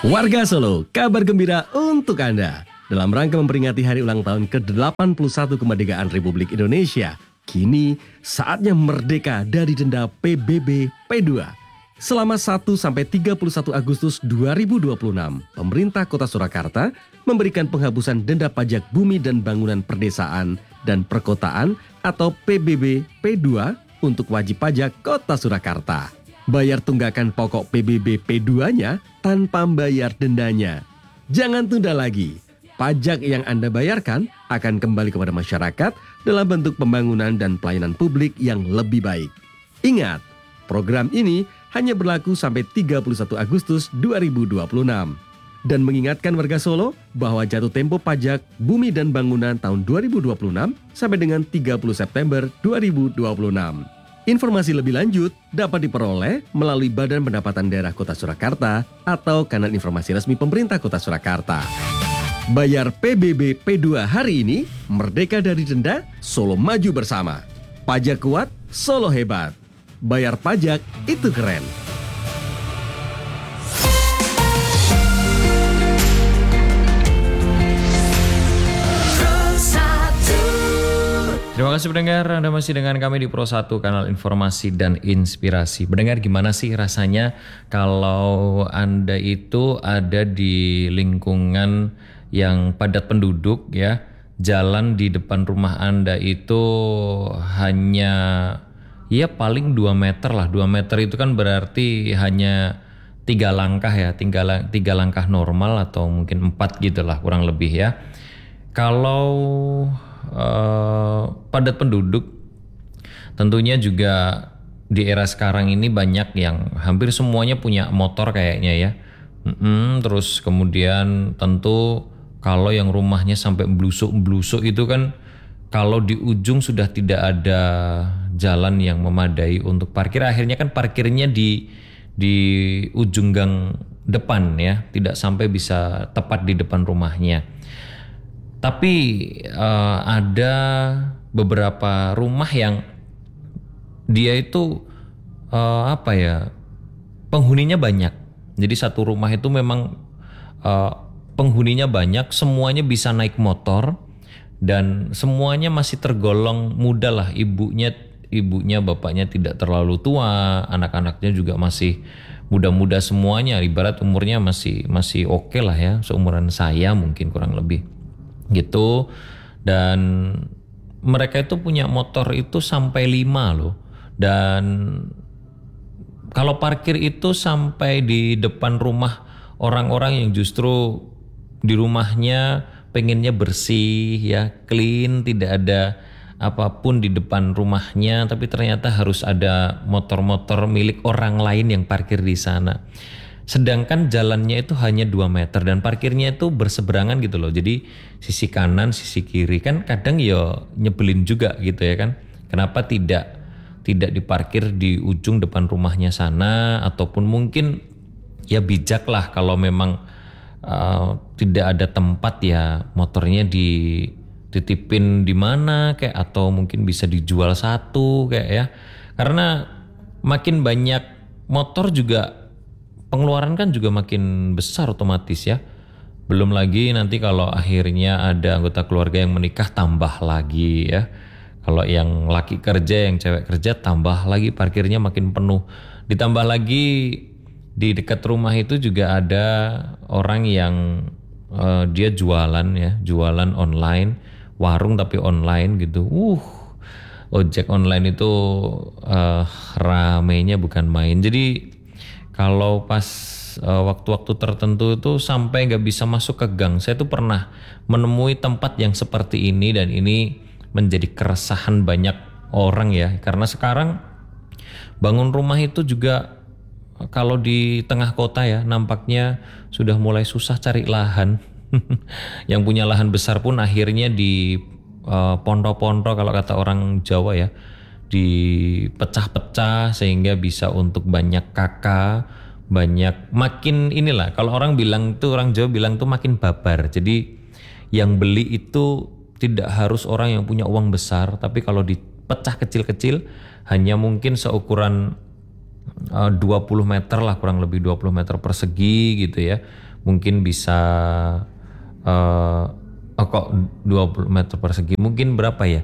Warga Solo, kabar gembira untuk Anda. Dalam rangka memperingati hari ulang tahun ke-81 kemerdekaan Republik Indonesia, kini saatnya merdeka dari denda PBB P2. Selama 1-31 Agustus 2026, pemerintah Kota Surakarta memberikan penghapusan denda pajak bumi dan bangunan perdesaan dan perkotaan atau PBB P2 untuk wajib pajak Kota Surakarta. Bayar tunggakan pokok PBB P2-nya tanpa bayar dendanya. Jangan tunda lagi. Pajak yang Anda bayarkan akan kembali kepada masyarakat dalam bentuk pembangunan dan pelayanan publik yang lebih baik. Ingat, program ini hanya berlaku sampai 31 Agustus 2026. Dan mengingatkan warga Solo bahwa jatuh tempo pajak bumi dan bangunan tahun 2026 sampai dengan 30 September 2026. Informasi lebih lanjut dapat diperoleh melalui Badan Pendapatan Daerah Kota Surakarta atau kanal informasi resmi pemerintah Kota Surakarta. Bayar PBB P2 hari ini, merdeka dari denda, Solo maju bersama. Pajak kuat, Solo hebat. Bayar pajak itu keren. Terima kasih pendengar, Anda masih dengan kami di Pro 1 Kanal Informasi dan Inspirasi. Pendengar, gimana sih rasanya kalau Anda itu ada di lingkungan yang padat penduduk ya, jalan di depan rumah Anda itu hanya ya paling 2 meter lah. 2 meter itu kan berarti hanya 3 langkah ya, 3 langkah normal atau mungkin 4 gitu lah kurang lebih ya. Kalau padat penduduk, tentunya juga di era sekarang ini banyak yang hampir semuanya punya motor kayaknya ya. Terus kemudian tentu kalau yang rumahnya sampai blusuk-blusuk itu kan, kalau di ujung sudah tidak ada jalan yang memadai untuk parkir, akhirnya kan parkirnya di ujung gang depan ya, tidak sampai bisa tepat di depan rumahnya. Tapi ada beberapa rumah yang dia itu penghuninya banyak. Jadi satu rumah itu memang penghuninya banyak, semuanya bisa naik motor dan semuanya masih tergolong muda lah. Ibunya, bapaknya tidak terlalu tua, anak-anaknya juga masih muda-muda semuanya. Ibarat umurnya masih oke lah ya, seumuran saya mungkin kurang lebih. Gitu. Dan mereka itu punya motor itu sampai 5 loh. Dan kalau parkir itu sampai di depan rumah orang-orang yang justru di rumahnya pengennya bersih ya, clean, tidak ada apapun di depan rumahnya, tapi ternyata harus ada motor-motor milik orang lain yang parkir di sana. Sedangkan jalannya itu hanya 2 meter dan parkirnya itu berseberangan gitu loh. Jadi sisi kanan, sisi kiri, kan kadang ya nyebelin juga gitu ya kan. Kenapa tidak diparkir di ujung depan rumahnya sana, ataupun mungkin ya bijak lah kalau memang tidak ada tempat ya motornya dititipin di mana kayak, atau mungkin bisa dijual satu kayak ya. Karena makin banyak motor juga pengeluaran kan juga makin besar otomatis ya. Belum lagi nanti kalau akhirnya ada anggota keluarga yang menikah, tambah lagi ya. Kalau yang laki kerja, yang cewek kerja, tambah lagi parkirnya makin penuh. Ditambah lagi di dekat rumah itu juga ada orang yang dia jualan ya, jualan online, warung tapi online gitu. Ojek online itu ramenya bukan main. Jadi kalau pas waktu-waktu tertentu itu sampai nggak bisa masuk ke gang. Saya tuh pernah menemui tempat yang seperti ini, dan ini menjadi keresahan banyak orang ya. Karena sekarang bangun rumah itu juga kalau di tengah kota ya, nampaknya sudah mulai susah cari lahan. Yang punya lahan besar pun akhirnya di pondok-pondok, kalau kata orang Jawa ya, dipecah-pecah sehingga bisa untuk banyak kakak, banyak makin inilah, kalau orang bilang tuh, orang Jawa bilang tuh makin babar. Jadi yang beli itu tidak harus orang yang punya uang besar, tapi kalau dipecah kecil-kecil hanya mungkin seukuran 20 meter lah, kurang lebih 20 meter persegi gitu ya. Mungkin bisa kok 20 meter persegi mungkin berapa ya?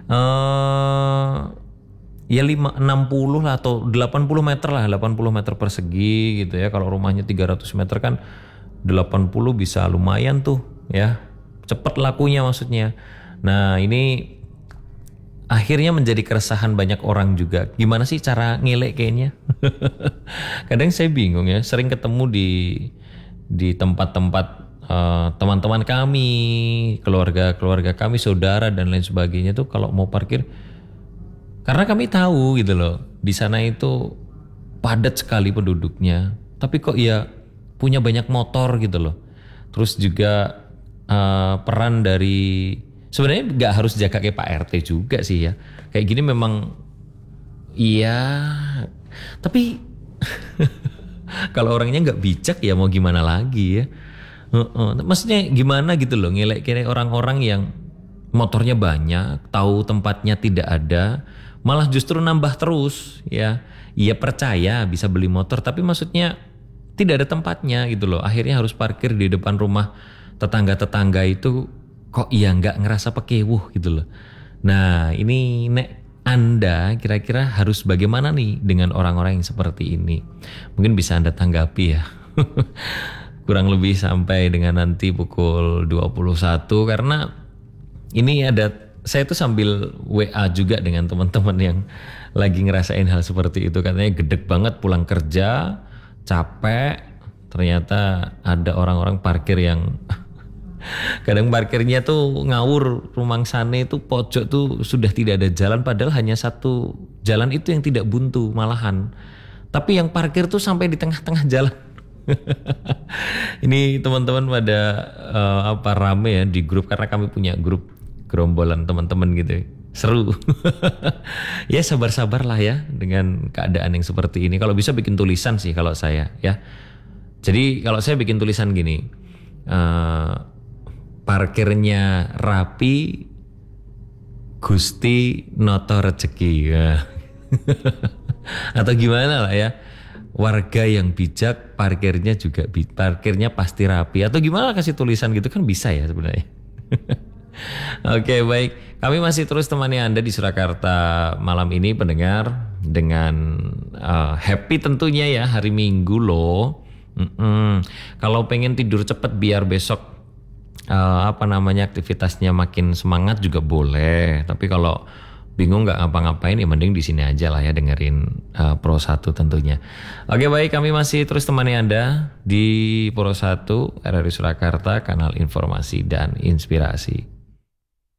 Ya 60 lah atau 80 meter lah, 80 meter persegi gitu ya. Kalau rumahnya 300 meter kan 80 bisa lumayan tuh ya. Cepet lakunya maksudnya. Nah, ini akhirnya menjadi keresahan banyak orang juga. Gimana sih cara ngelek kayaknya? Kadang saya bingung ya, sering ketemu di tempat-tempat teman-teman kami, keluarga kami, saudara dan lain sebagainya tuh kalau mau parkir, karena kami tahu gitu loh, di sana itu padat sekali penduduknya, tapi kok ya punya banyak motor gitu loh. Terus juga peran dari, sebenarnya nggak harus jaga kayak Pak RT juga sih ya. Kayak gini memang iya, tapi kalau orangnya nggak bijak ya mau gimana lagi ya. Maksudnya gimana gitu loh, ngelek-ngelek orang-orang yang motornya banyak, tahu tempatnya tidak ada, malah justru nambah terus ya. Iya percaya bisa beli motor, tapi maksudnya tidak ada tempatnya gitu loh. Akhirnya harus parkir di depan rumah tetangga-tetangga itu, kok iya nggak ngerasa pekewuh gitu loh. Nah ini Anda kira-kira harus bagaimana nih dengan orang-orang yang seperti ini? Mungkin bisa Anda tanggapi ya. Kurang lebih sampai dengan nanti pukul 21, karena ini saya tuh sambil WA juga dengan teman-teman yang lagi ngerasain hal seperti itu. Katanya gedek banget pulang kerja, capek, ternyata ada orang-orang parkir yang kadang parkirnya tuh ngawur, rumangsane itu pojok tuh sudah tidak ada jalan, padahal hanya satu jalan itu yang tidak buntu malahan. Tapi yang parkir tuh sampai di tengah-tengah jalan. Ini teman-teman pada rame ya di grup, karena kami punya grup gerombolan teman-teman gitu. Seru. Ya sabar-sabar lah ya dengan keadaan yang seperti ini. Kalau bisa bikin tulisan sih kalau saya ya. Jadi kalau saya bikin tulisan gini, parkirnya rapi, Gusti noto rezeki ya. Atau gimana lah ya, warga yang bijak parkirnya pasti rapi, atau gimana, kasih tulisan gitu kan bisa ya sebenarnya. Oke, baik, kami masih terus temani Anda di Surakarta malam ini pendengar, dengan happy tentunya ya, hari Minggu loh. Kalau pengen tidur cepat biar besok aktivitasnya makin semangat juga boleh. Tapi kalau bingung nggak ngapa-ngapain ya mending di sini aja lah ya, dengerin Pro 1 tentunya. Oke, baik, kami masih terus temani Anda di Pro 1 RRI Surakarta, kanal informasi dan inspirasi.